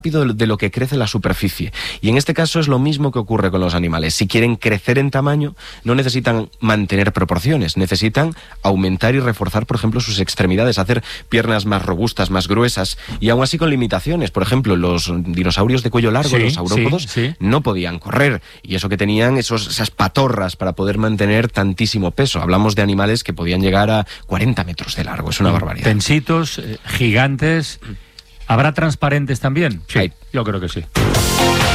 de lo que crece la superficie. Y en este caso es lo mismo que ocurre con los animales. Si quieren crecer en tamaño, no necesitan mantener proporciones, necesitan aumentar y reforzar, por ejemplo, sus extremidades, hacer piernas más robustas, más gruesas, y aún así con limitaciones. Por ejemplo, los dinosaurios de cuello largo, los saurópodos, no podían correr, y eso que tenían esas patorras para poder mantener tantísimo peso. Hablamos de animales que podían llegar a 40 metros de largo, es una barbaridad. Tensitos, gigantes. ¿Habrá transparentes también? Sí. Yo creo que sí.